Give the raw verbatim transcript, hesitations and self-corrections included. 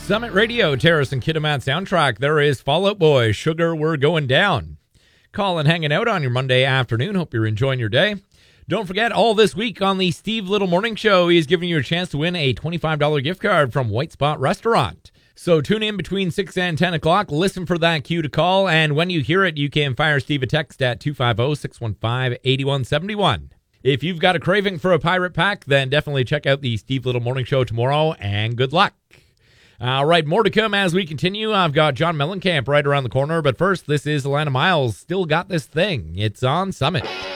Summit Radio, Terrace and Kitimat soundtrack. There is Fall Out Boy, Sugar, We're Going Down. Calling, hanging out on your Monday afternoon. Hope you're enjoying your day. Don't forget, all this week on the Steve Little Morning Show, he's giving you a chance to win a twenty-five dollars gift card from White Spot Restaurant. So tune in between six and ten o'clock. Listen for that cue to call. And when you hear it, you can fire Steve a text at two five zero, six one five, eight one seven one. If you've got a craving for a pirate pack, then definitely check out the Steve Little Morning Show tomorrow, and good luck. All right, more to come as we continue. I've got John Mellencamp right around the corner, but first, this is Alana Miles. Still Got This Thing. It's on Summit.